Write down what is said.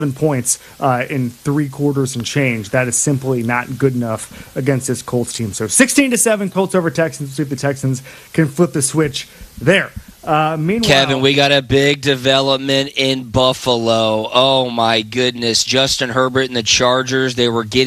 points in 3 quarters and change. That is simply not good enough against this Colts team. So 16-7, Colts over Texans. See if the Texans can flip the switch there. Meanwhile, Kevin, we got a big development in Buffalo. Oh, my goodness. Justin Herbert and the Chargers, they were getting